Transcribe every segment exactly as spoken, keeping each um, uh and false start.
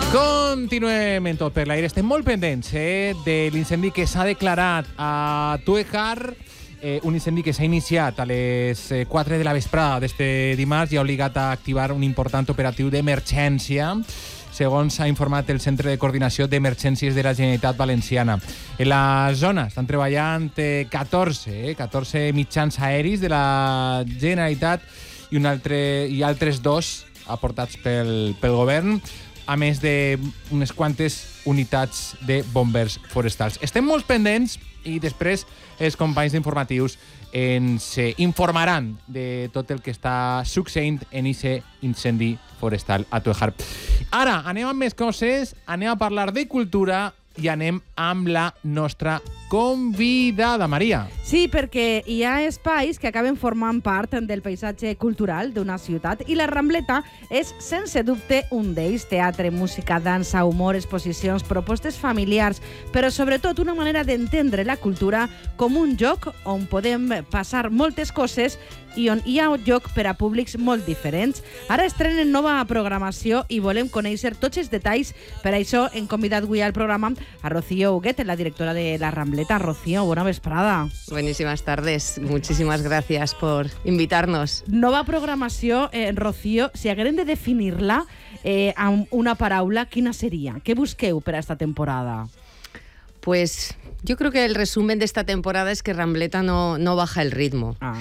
Continuem en Tot per l'Aire. Estem molt pendents eh, de l'incendi que s'ha declarat a Tuejar, eh, un incendi que s'ha iniciat a les quatre de la vesprada d'este dimarts i ha obligat a activar un important operatiu d'emergència, segons s'ha informat el Centre de Coordinació d'Emergències de la Generalitat Valenciana. En la zona estan treballant eh, catorze, eh, catorze mitjans aeris de la Generalitat i, un altre, i altres dos aportats pel, pel govern, a més d'unes quantes unitats de bombers forestals. Estem molt pendents i després els companys d'informatius ens informaran de tot el que està succeint en aquest incendi forestal a Tuejar. Ara, anem amb més coses, anem a parlar de cultura i anem amb la nostra convidada, Maria. Sí, perquè hi ha espais que acaben formant part del paisatge cultural d'una ciutat i la Rambleta és, sense dubte, un d'ells. Teatre, música, dansa, humor, exposicions, propostes familiars, però sobretot una manera d'entendre la cultura com un lloc on podem passar moltes coses i on hi ha un lloc per a públics molt diferents. Ara estrenen nova programació i volem conèixer tots els detalls. Per això hem convidat avui al programa a Rocío Huguet, la directora de la Rambleta. Rocío, buena vesprada. Buenísimas tardes. Muchísimas gracias por invitarnos. Nova programació, eh, Rocío, si hagueren de definir-la eh, amb una paraula, quina seria? Què busqueu per a esta temporada? Pues yo creo que el resumen de esta temporada es que Rambleta no, no baja el ritmo. Ah.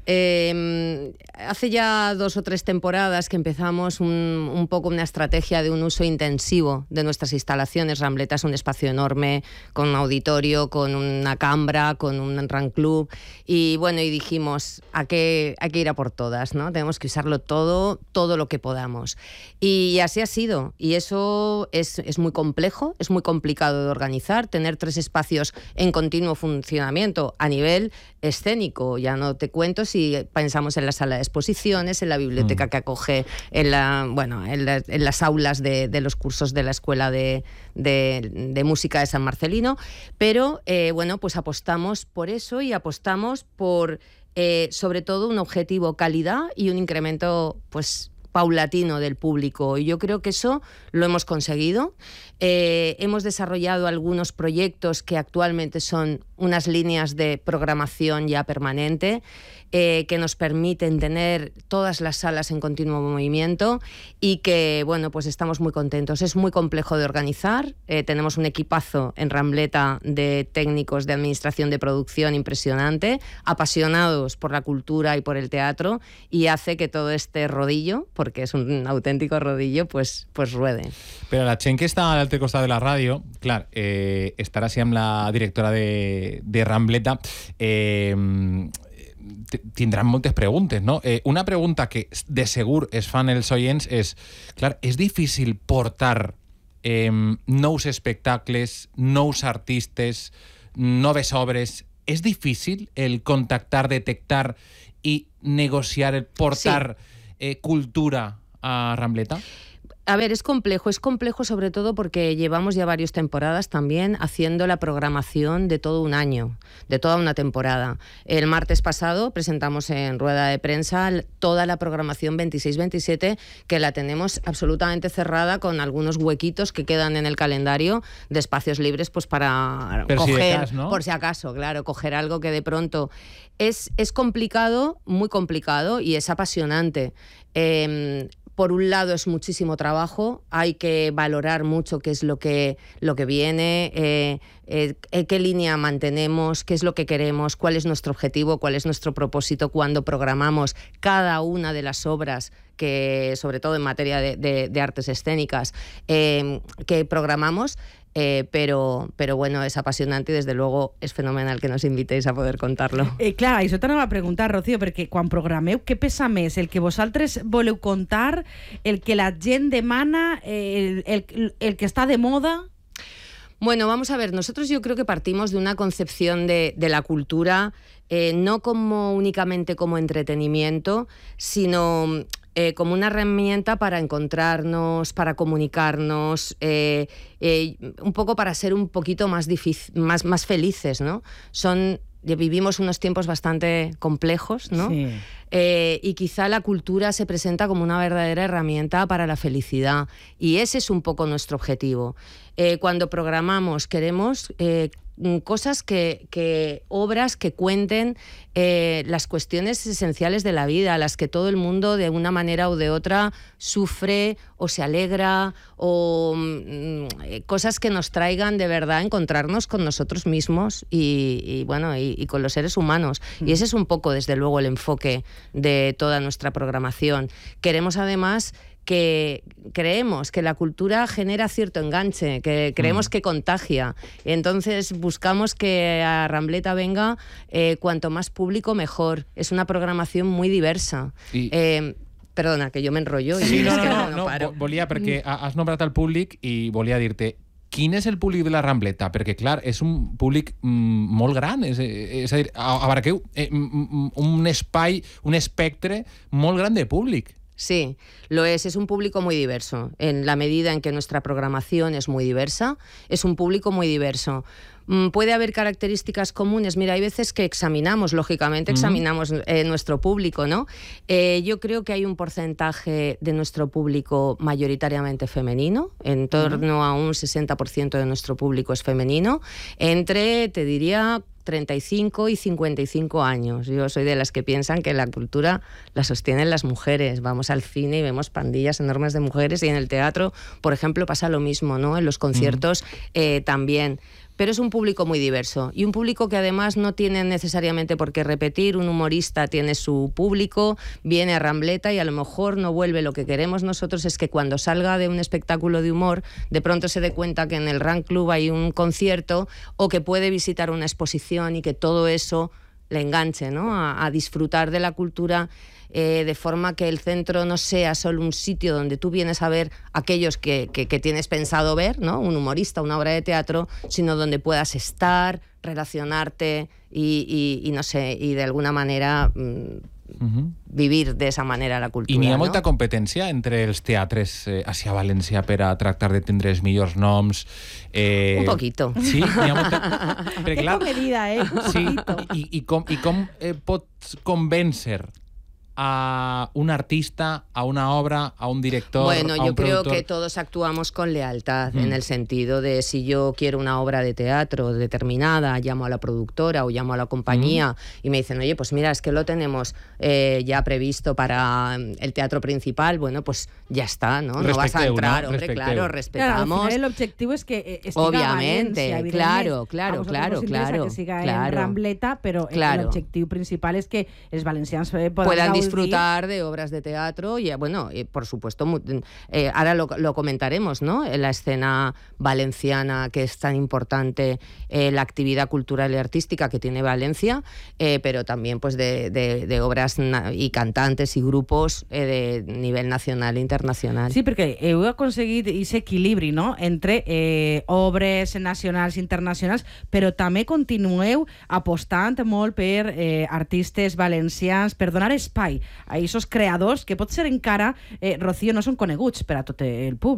Eh, hace ya dos o tres temporadas que empezamos un, un poco una estrategia de un uso intensivo de nuestras instalaciones. Rambleta es un espacio enorme, con un auditorio, con una cambra, con un run club. Y bueno, y dijimos, hay que, hay que ir a por todas, ¿no? Tenemos que usarlo todo, todo lo que podamos. Y así ha sido. Y eso es, es muy complejo, es muy complicado de organizar, tener tres espacios en continuo funcionamiento a nivel escénico. Ya no te cuento si pensamos en la sala de exposiciones, en la biblioteca mm. que acoge, en, la, bueno, en, la, en las aulas de, de los cursos de la Escuela de, de, de Música de San Marcelino. Pero, eh, bueno, pues apostamos por eso y apostamos por, eh, sobre todo, un objetivo calidad y un incremento, pues, paulatino del público. Y yo creo que eso lo hemos conseguido. Eh, hemos desarrollado algunos proyectos que actualmente son unas líneas de programación ya permanente eh, que nos permiten tener todas las salas en continuo movimiento y que, bueno, pues estamos muy contentos. Es muy complejo de organizar. Eh, tenemos un equipazo en Rambleta de técnicos de administración de producción impresionante, apasionados por la cultura y por el teatro, y hace que todo este rodillo, porque es un auténtico rodillo, pues, pues ruede. Però la gent que està a l'altre costat de la ràdio, clar, eh, estarà així amb la directora de, de Rambleta, eh, tindran moltes preguntes, no? Eh, una pregunta que de segur es fan els oients és, clar, és difícil portar eh, nous espectacles, nous artistes, noves obres. És difícil el contactar, detectar i negociar, el portar sí. eh, cultura a Rambleta? A ver, es complejo, es complejo sobre todo porque llevamos ya varias temporadas también haciendo la programación de todo un año, de toda una temporada. El martes pasado presentamos en rueda de prensa toda la programación veintiséis veintisiete, que la tenemos absolutamente cerrada con algunos huequitos que quedan en el calendario de espacios libres, pues para Pero coger, si de cas, ¿no? por si acaso, claro, coger algo que de pronto es, es complicado, muy complicado, y es apasionante. Eh, Por un lado es muchísimo trabajo, hay que valorar mucho qué es lo que, lo que viene, eh, eh, qué línea mantenemos, qué es lo que queremos, cuál es nuestro objetivo, cuál es nuestro propósito cuando programamos cada una de las obras, que sobre todo en materia de, de, de artes escénicas, eh, que programamos. Eh, pero, pero bueno, es apasionante i, desde luego, és fenomenal que nos invitéis a poder contar-lo. Eh, clar, això t'anava a preguntar, Rocío, perquè quan programeu, què pesa més? El que vosaltres voleu contar, el que la gent demana, el, el, el que està de moda? Bueno, vamos a ver, nosotros yo creo que partimos de una concepción de, de la cultura eh, no como únicamente como entretenimiento, sino eh, como una herramienta para encontrarnos, para comunicarnos, eh, eh, un poco para ser un poquito más, difícil, más, más felices, ¿no? Son vivimos unos tiempos bastante complejos, ¿no? Sí. Eh, y quizá la cultura se presenta como una verdadera herramienta para la felicidad, y ese es un poco nuestro objetivo. Eh, cuando programamos queremos eh, cosas que, que obras que cuenten eh, las cuestiones esenciales de la vida, las que todo el mundo de una manera u de otra sufre o se alegra, o mm, cosas que nos traigan de verdad a encontrarnos con nosotros mismos y, y bueno y, y con los seres humanos. Mm. Y ese es un poco desde luego el enfoque de toda nuestra programación. Queremos además que creemos que la cultura genera cierto enganche, que creemos mm. que contagia. Entonces buscamos que a Rambleta venga eh, cuanto más público mejor. Es una programación muy diversa. Y... Eh, Perdona, que jo m'enrotllo. Sí, i no, és no, que no, no, no, no paro. volia, perquè has nombrat el públic i volia dir-te, quin és el públic de la Rambleta? Perquè, clar, és un públic mm, molt gran, és, és a dir, abarqueu eh, un espai, un espectre molt gran de públic. Sí, lo es. Es un público muy diverso. En la medida en que nuestra programación es muy diversa, es un público muy diverso. Puede haber características comunes. Mira, hay veces que examinamos, lógicamente, examinamos eh, nuestro público, ¿no? Eh, yo creo que hay un porcentaje de nuestro público mayoritariamente femenino, en torno a un sesenta por ciento de nuestro público es femenino, entre, te diría, treinta y cinco y cincuenta y cinco años. Yo soy de las que piensan que la cultura la sostienen las mujeres. Vamos al cine y vemos pandillas enormes de mujeres, y en el teatro, por ejemplo, pasa lo mismo, ¿no? En los conciertos eh, también. Pero es un público muy diverso, y un público que además no tiene necesariamente por qué repetir. Un humorista tiene su público, viene a Rambleta y a lo mejor no vuelve. Lo que queremos nosotros es que cuando salga de un espectáculo de humor, de pronto se dé cuenta que en el Ram Club hay un concierto, o que puede visitar una exposición, y que todo eso le enganche, ¿no? a, a disfrutar de la cultura, eh, de forma que el centro no sea solo un sitio donde tú vienes a ver aquellos que, que, que tienes pensado ver, ¿no? Un humorista, una obra de teatro, sino donde puedas estar, relacionarte y, y, y no sé, y de alguna manera mmm, uh-huh. vivir de esa manera la cultura. I n'hi ha no? molta competència entre els teatres eh, a València per a tractar de tindre els millors noms. Eh... Un poquito. Sí, n'hi ha molta... Perquè, clar... Que comedida, eh? Un sí, poquito. i, i com, i com eh, pots convèncer a un artista, a una obra, a un director, bueno, a yo un creo productor? que todos actuamos con lealtad, mm. en el sentido de si yo quiero una obra de teatro determinada, llamo a la productora o llamo a la compañía mm. y me dicen, oye, pues mira, es que lo tenemos eh, ya previsto para el teatro principal, bueno, pues ya está, ¿no? No vas a entrar, ¿no? hombre, Respecteu. claro, respetamos. Claro, al final el objetivo es que estiga Obviamente, València, claro, claro, claro, claro. Que siga claro, en Rambleta, pero claro. el objetivo principal es que los valencianos puedan, puedan disfrutar de obras de teatro y, bueno, y por supuesto, eh, ahora lo, lo comentaremos, ¿no? En la escena valenciana, que es tan importante, eh, la actividad cultural y artística que tiene Valencia, eh, pero también pues de, de, de obras y cantantes y grupos eh, de nivel nacional e internacional. Sí, perquè heu aconseguit aquest equilibri, no?, entre eh, obres nacionals i internacionals, però també continueu apostant molt per eh, artistes valencians, per donar espai a aquests creadors que pot ser encara, eh, Rocío, no són coneguts per a tot el públic.